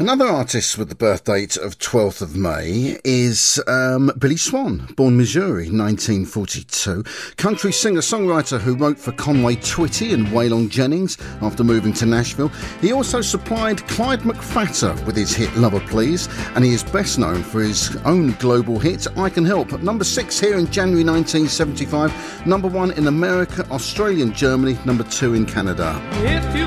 Another artist with the birth date of 12th of May is Billy Swan, born Missouri, 1942. Country singer-songwriter who wrote for Conway Twitty and Waylon Jennings after moving to Nashville. He also supplied Clyde McPhatter with his hit Lover Please, and he is best known for his own global hit I Can Help. Number 6 here in January 1975, number 1 in America, Australia and Germany, number 2 in Canada. If you